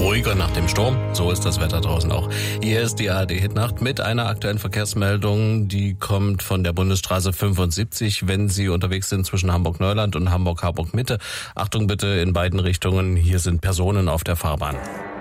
ruhiger nach dem Sturm. So ist das Wetter draußen auch. Hier ist die ARD-Hitnacht mit einer aktuellen Verkehrsmeldung. Die kommt von der Bundesstraße 75, wenn Sie unterwegs sind zwischen Hamburg-Neuland und Hamburg-Harburg-Mitte. Achtung bitte in beiden Richtungen, hier sind Personen auf der Fahrbahn.